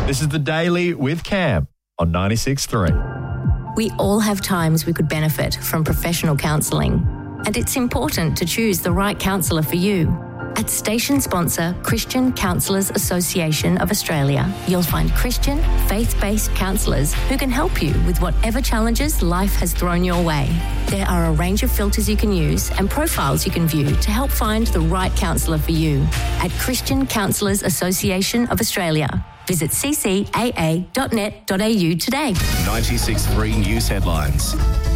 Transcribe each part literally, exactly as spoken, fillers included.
This is The Daily with Cam on ninety-six point three. We all have times we could benefit from professional counselling, and it's important to choose the right counsellor for you. At station sponsor Christian Counsellors Association of Australia, you'll find Christian, faith-based counsellors who can help you with whatever challenges life has thrown your way. There are a range of filters you can use and profiles you can view to help find the right counsellor for you. At Christian Counsellors Association of Australia, visit c c a a dot net dot a u today. ninety-six point three News Headlines.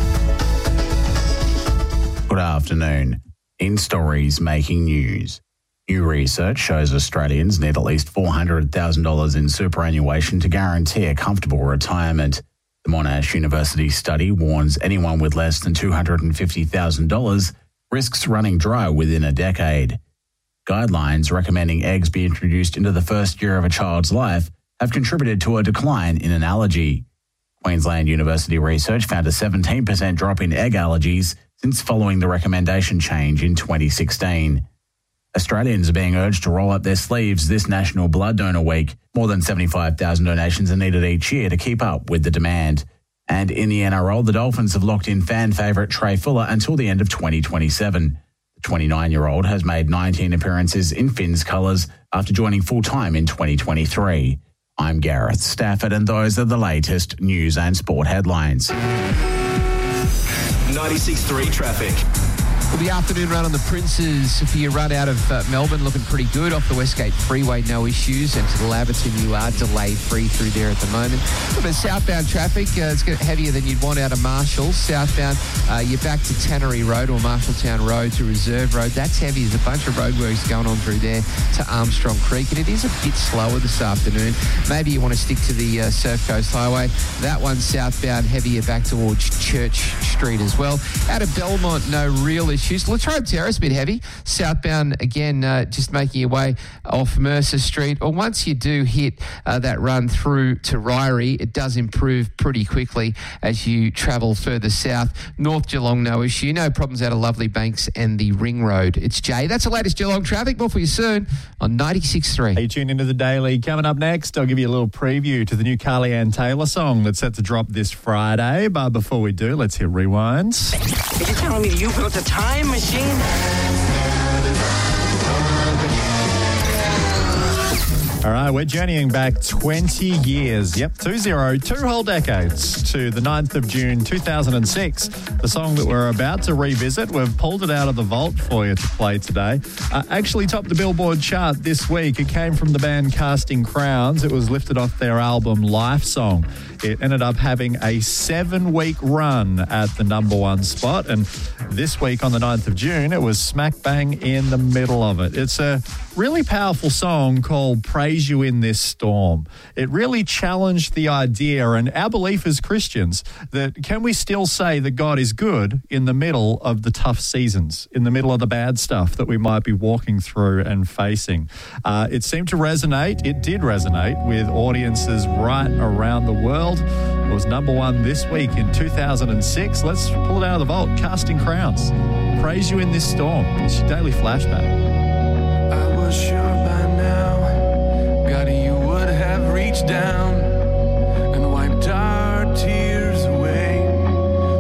Good afternoon. In stories making news. New research shows Australians need at least four hundred thousand dollars in superannuation to guarantee a comfortable retirement. The Monash University study warns anyone with less than two hundred fifty thousand dollars risks running dry within a decade. Guidelines recommending eggs be introduced into the first year of a child's life have contributed to a decline in an allergy. Queensland University research found a seventeen percent drop in egg allergies since following the recommendation change in twenty sixteen. Australians are being urged to roll up their sleeves this National Blood Donor Week. More than seventy-five thousand donations are needed each year to keep up with the demand. And in the N R L, the Dolphins have locked in fan favourite Trey Fuller until the end of twenty twenty-seven. The twenty-nine-year-old has made nineteen appearances in Finns colours after joining full-time in twenty twenty-three. I'm Gareth Stafford, and those are the latest news and sport headlines. ninety-six point three traffic. Well, the afternoon run on the Princes for your run out of uh, Melbourne looking pretty good. Off the Westgate Freeway, no issues. And to the Laverton, you are delayed free through there at the moment. But southbound traffic, uh, it's getting heavier than you'd want out of Marshall. Southbound, uh, you're back to Tannery Road or Marshalltown Road to Reserve Road. That's heavy. There's a bunch of roadworks going on through there to Armstrong Creek. And it is a bit slower this afternoon. Maybe you want to stick to the uh, Surf Coast Highway. That one's southbound, heavier back towards Church Street as well. Out of Belmont, no real issues. Latrobe Terrace, a bit heavy. Southbound, again, uh, just making your way off Mercer Street. Or once you do hit uh, that run through to Ryrie, it does improve pretty quickly as you travel further south. North Geelong, no issue. No problems out of Lovely Banks and the Ring Road. It's Jay. That's the latest Geelong traffic. More for you soon on ninety-six point three. Hey, tune into The Daily. Coming up next, I'll give you a little preview to the new Carly Ann Taylor song that's set to drop this Friday. But before we do, let's hit rewind. Are you telling me you built a time machine? All right, we're journeying back twenty years. Yep, two zero, two whole decades to the ninth of June, two thousand six. The song that we're about to revisit, we've pulled it out of the vault for you to play today. Uh, actually topped the Billboard chart this week. It came from the band Casting Crowns. It was lifted off their album Life Song. It ended up having a seven-week run at the number one spot. And this week on the ninth of June, it was smack bang in the middle of it. It's a really powerful song called Praise You in This Storm. It really challenged the idea and our belief as Christians that can we still say that God is good in the middle of the tough seasons, in the middle of the bad stuff that we might be walking through and facing. Uh, it seemed to resonate. It did resonate with audiences right around the world. It was number one this week in two thousand six. Let's pull it out of the vault. Casting Crowns. Praise You in This Storm. It's your daily flashback. I was sure by now, God, you would have reached down and wiped our tears.